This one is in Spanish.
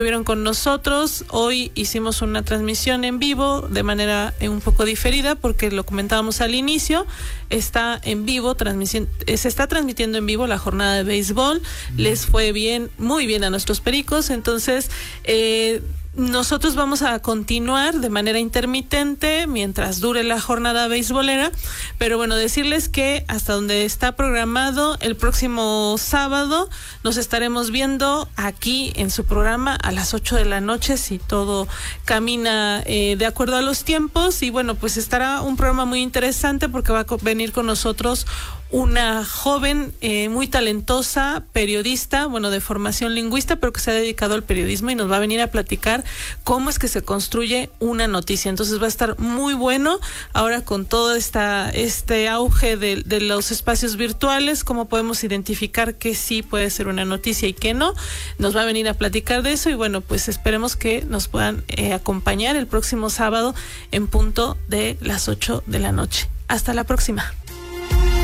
estuvieron con nosotros. Hoy hicimos una transmisión en vivo de manera un poco diferida porque lo comentábamos al inicio. Está en vivo, se está transmitiendo en vivo la jornada de béisbol. Les fue bien, muy bien a nuestros Pericos. Entonces, nosotros vamos a continuar de manera intermitente mientras dure la jornada beisbolera, pero bueno, decirles que hasta donde está programado, el próximo sábado nos estaremos viendo aquí en su programa a las 8 de la noche, si todo camina de acuerdo a los tiempos. Y bueno, pues estará un programa muy interesante porque va a venir con nosotros una joven muy talentosa, periodista, bueno, de formación lingüista, pero que se ha dedicado al periodismo y nos va a venir a platicar cómo es que se construye una noticia. Entonces va a estar muy bueno ahora con todo este auge de los espacios virtuales, cómo podemos identificar que sí puede ser una noticia y que no. Nos va a venir a platicar de eso y bueno, pues esperemos que nos puedan acompañar el próximo sábado en punto de las 8 de la noche. Hasta la próxima.